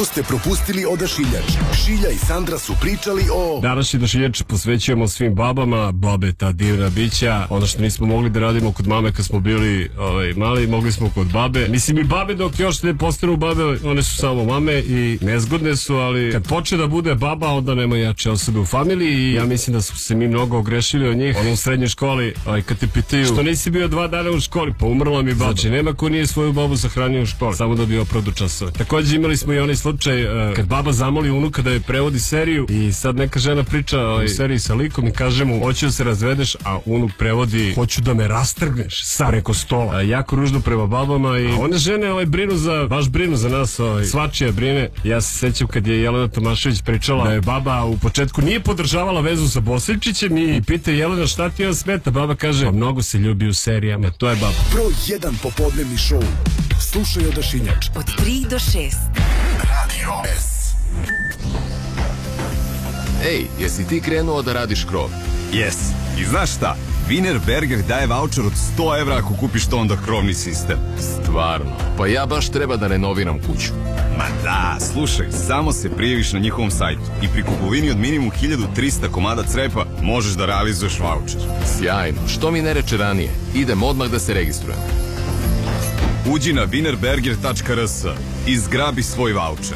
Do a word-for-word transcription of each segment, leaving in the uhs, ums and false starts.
Ako ste propustili Odašiljač, Šilja i Sandra su pričali o... Današnji Odašiljač posvećujemo svim babama, babe, ta divna bića. Ono što nismo mogli da radimo kod mame kad smo bili ovaj, mali, mogli smo kod babe. Mislim i babe dok još ne postanu babe, one su samo mame i nezgodne su, ali kad počne da bude baba, onda nema jače osobe u familiji i ja mislim da smo se mi mnogo ogrešili od njih. Ono u srednjoj školi, ovaj, kad te pitaju što nisi bio dva dana u školi, pa umrla mi baba. Znači nema ko nije svoju babu sahranio u školi, samo da bi opravdu časove. Takođe imali smo i onaj slučaj uh, kad baba zamoli unuka da je prevodi seriju i sad neka žena priča o seriji sa likom i kaže mu hoću da se razvedeš, a unuk prevodi hoću da me rastrgneš sa preko stola. Uh, jako ružno prema babama i one žene ovaj, brinu za, baš brinu za nas, ovaj, svačija brine. Ja se sećam kad je Jelena Tomašević pričala da je baba u početku nije podržavala vezu sa Bosiljčićem i pita Jelena šta ti joj smeta, baba kaže pa mnogo se ljubi u serijama, to je baba. Broj jedan popodnevni šou. Slušaj Odašiljač. Od tri do šest. Radio S. Ej, jesi ti krenuo da radiš krov? Jes. I znaš šta? Wienerberger daje vaučer od sto evra ako kupiš to onda krovni sistem. Stvarno? Pa ja baš treba da renoviram kuću. Ma da, slušaj, samo se prijaviš na njihovom sajtu i pri kupovini od minimum hiljadu trista komada crepa možeš da realizuješ vaučer. Sjajno. Što mi ne reče ranije? Idem odmah da se registrujem. Uđi na wienerberger tačka r s i zgrabi svoj vaučer.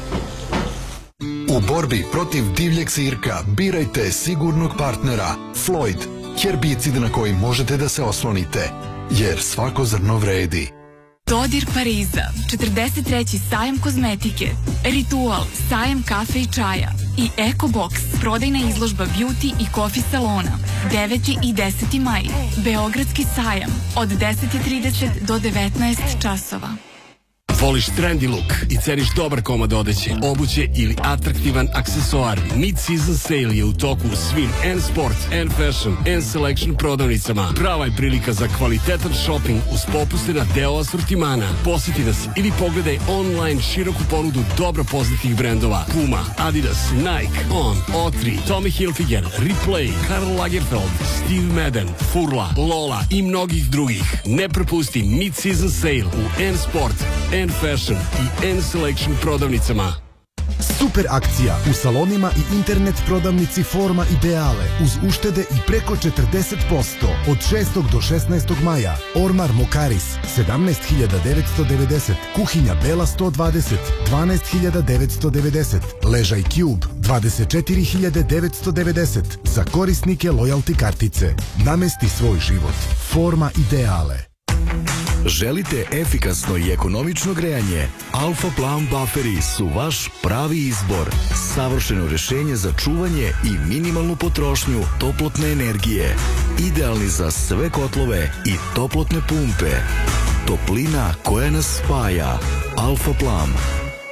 U borbi protiv divljeg sirka birajte sigurnog partnera Floyd, herbicid na koji možete da se oslonite, jer svako zrno vredi. Dodir Pariza, četrdeset treći sajam kozmetike, Ritual, sajam kafe i čaja i Eko Box, prodajna izložba beauty i coffee salona, deveti i deseti maj, Beogradski sajam, od deset i trideset do devetnaest časova. Voliš trendy look i ceniš dobar komad odeće, obuće ili atraktivan aksesoar? Mid-season sale je u toku u svim N Sports, N Fashion, N Selection prodavnicama. Prava je prilika za kvalitetan shopping uz popuste na deo asortimana. Posjeti nas ili pogledaj online široku ponudu dobro poznatih brendova Puma, Adidas, Nike, On, O tri, Tommy Hilfiger, Replay, Karl Lagerfeld, Steve Madden, Furla, Lola i mnogih drugih. Ne propusti mid-season sale u N Sport, N Fashion i N Selection prodavnicama. Super akcija u salonima i internet prodavnici Forma Ideale uz uštede i preko četrdeset posto od šestog do šesnaestog maja. Ormar Mokaris sedamnaest hiljada devetsto devedeset, Kuhinja Bela sto dvadeset dvanaest hiljada devetsto devedeset, Ležaj Cube dvadeset četiri hiljade devetsto devedeset za korisnike lojalty kartice. Namesti svoj život. Forma Ideale. Želite efikasno i ekonomično grejanje? Alfa Plan bufferi su vaš pravi izbor. Savršeno rešenje za čuvanje i minimalnu potrošnju toplotne energije. Idealni za sve kotlove i toplotne pumpe. Toplina koja nas spaja. Alfa Plan.